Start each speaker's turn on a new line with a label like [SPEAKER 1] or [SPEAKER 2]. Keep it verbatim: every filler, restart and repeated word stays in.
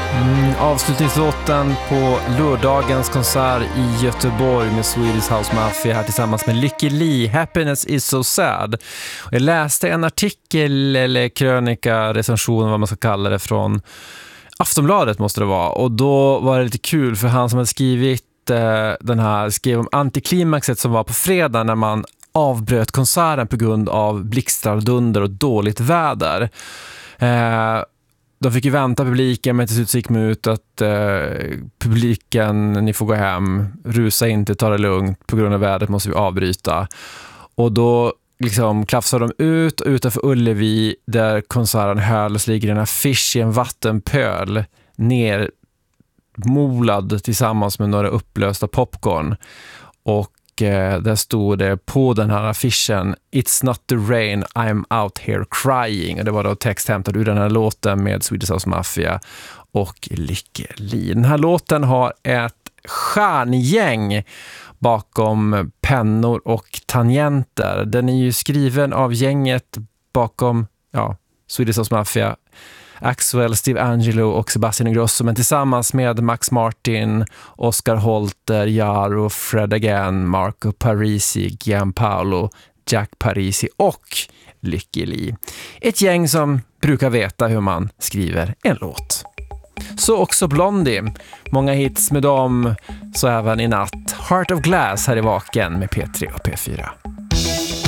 [SPEAKER 1] Mm, avslutningslåten på lördagens konsert i Göteborg med Swedish House Mafia här tillsammans med Lykke Li, Happiness is so sad. Och jag läste en artikel eller krönika, recension, vad man ska kalla det, från Aftonbladet måste det vara. Och då var det lite kul för han som hade skrivit eh, den här, skrev om antiklimaxet som var på fredag när man avbröt konserten på grund av blixtrar, dunder och dåligt väder. Eh, De fick ju vänta publiken, men till slut gick man ut att eh, publiken, ni får gå hem, rusa inte, ta det lugnt, på grund av vädret måste vi avbryta. Och då liksom klafsade de ut, och utanför Ullevi där konserten hölls ligger en affisch i en vattenpöl ner molad tillsammans med några upplösta popcorn. Och där stod det på den här affischen It's not the rain, I'm out here crying. Och det var då text hämtad ur den här låten med Swedish House Mafia och Lykke Li. Den här låten har ett stjärngäng bakom pennor och tangenter. Den är ju skriven av gänget bakom ja, Swedish House Mafia, Axwell, Steve Angelo och Sebastian Ingrosso, men tillsammans med Max Martin, Oscar Holter, Jaro, Fred Again, Marco Parisi, Gianpaolo, Jack Parisi och Lykke Li. Ett gäng som brukar veta hur man skriver en låt. Så också Blondie. Många hits med dem, så även i natt. Heart of Glass här i Vaken med P tre och P fyra.